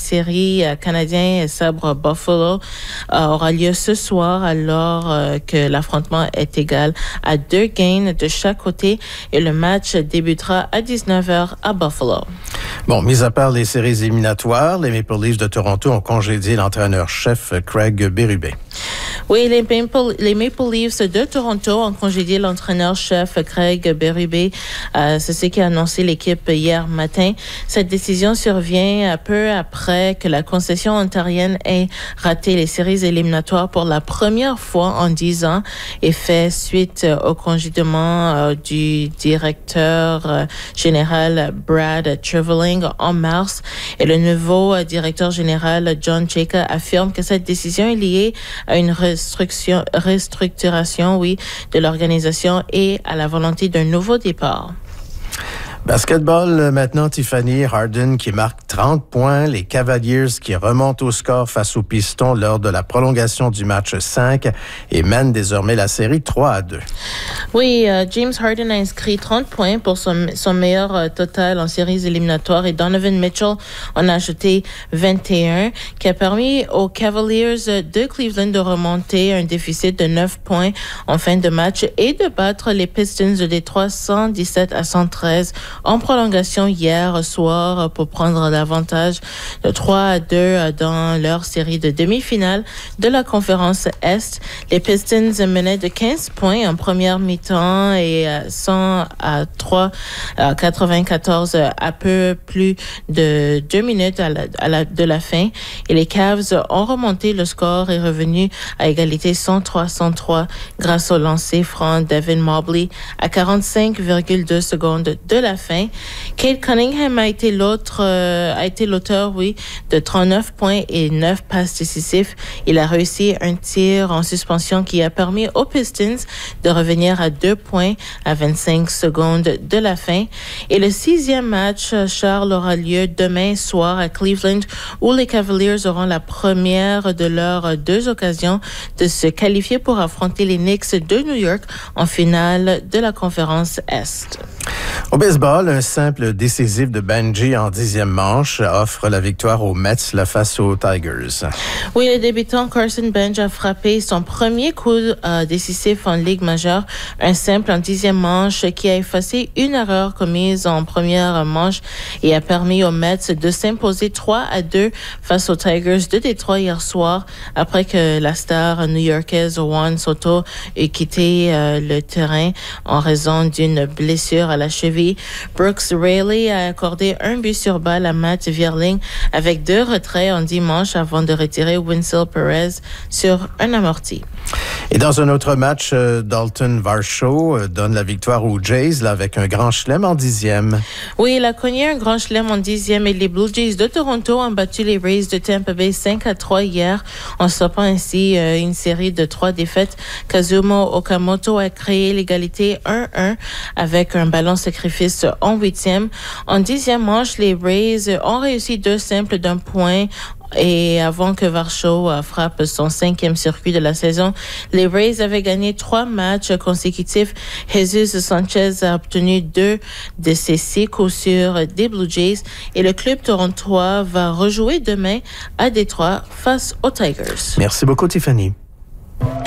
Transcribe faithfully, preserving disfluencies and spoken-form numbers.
série euh, canadien sabre Buffalo euh, aura lieu ce soir alors euh, que l'affrontement est égal à deux gains de chaque côté et le match débutera à dix-neuf heures à Buffalo. Bon, mis à part les séries éliminatoires, les Maple Leafs de Toronto ont congédié l'entraîneur-chef Craig Berube. Oui, les Maple, les Maple Leafs de Toronto ont congédié l'entraîneur-chef Craig Berube. Euh, c'est ce qu'a annoncé l'équipe hier matin. Cette décision survient peu après que la concession ontarienne ait raté les séries éliminatoires pour la première fois en dix ans et fait suite au congédiement euh, du directeur euh, général Brad Treliving en mars. Et le nouveau euh, directeur général John Chayka affirme que cette décision est liée à une restructuration, restructuration oui, de l'organisation et à la volonté d'un nouveau départ. Basketball, maintenant, Tiffany Harden qui marque trente points. Les Cavaliers qui remontent au score face aux Pistons lors de la prolongation du match cinq et mènent désormais la série trois à deux. Oui, euh, James Harden a inscrit trente points pour son, son meilleur euh, total en séries éliminatoires et Donovan Mitchell en a ajouté vingt et un qui a permis aux Cavaliers de Cleveland de remonter un déficit de neuf points en fin de match et de battre les Pistons de Détroit cent dix-sept à cent treize en prolongation hier soir pour prendre l'avantage de trois à deux dans leur série de demi-finale de la conférence Est. Les Pistons menaient de quinze points en première mi-temps et cent à trois à quatre-vingt-quatorze à peu plus de deux minutes à la, à la, de la fin. Et les Cavs ont remonté le score et revenu à égalité cent trois à cent trois grâce au lancer franc Devin Mobley à quarante-cinq virgule deux secondes de la fin. Cade Cunningham a été l'autre, euh, a été l'auteur, oui, de trente-neuf points et neuf passes décisives. Il a réussi un tir en suspension qui a permis aux Pistons de revenir à deux points à vingt-cinq secondes de la fin. Et le sixième match, Charles, aura lieu demain soir à Cleveland où les Cavaliers auront la première de leurs deux occasions de se qualifier pour affronter les Knicks de New York en finale de la conférence Est. Au baseball, un simple décisif de Benji en dixième manche offre la victoire aux Mets face aux Tigers. Oui, le débutant Carson Bench a frappé son premier coup euh, décisif en Ligue majeure, un simple en dixième manche qui a effacé une erreur commise en première manche et a permis aux Mets de s'imposer trois à deux face aux Tigers de Détroit hier soir après que la star new-yorkaise Juan Soto ait quitté euh, le terrain en raison d'une blessure à la cheville. Brooks Raley a accordé un but sur balle à Matt Vierling avec deux retraits en dimanche avant de retirer Winsel Perez sur un amorti. Et dans un autre match, Dalton Varsho donne la victoire aux Jays là, avec un grand chelem en dixième. Oui, il a cogné un grand chelem en dixième et les Blue Jays de Toronto ont battu les Rays de Tampa Bay cinq à trois hier en stoppant ainsi euh, une série de trois défaites. Kazumo Okamoto a créé l'égalité un un avec un ballon sacrifice en huitième. En dixième manche, les Rays ont réussi deux simples d'un point. Et avant que Varsho frappe son cinquième circuit de la saison, les Rays avaient gagné trois matchs consécutifs. Jesus Sanchez a obtenu deux de ses six coups sûrs des Blue Jays et le club torontois va rejouer demain à Détroit face aux Tigers. Merci beaucoup, Tiffany.